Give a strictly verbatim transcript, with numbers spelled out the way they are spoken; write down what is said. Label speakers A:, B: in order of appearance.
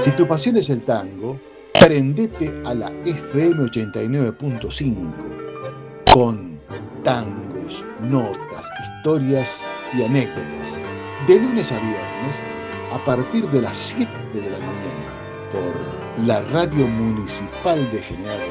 A: Si tu pasión es el tango, prendete a la F M ochenta y nueve punto cinco con tangos, notas, historias y anécdotas. De lunes a viernes, a partir de las siete de la mañana, por la Radio Municipal de General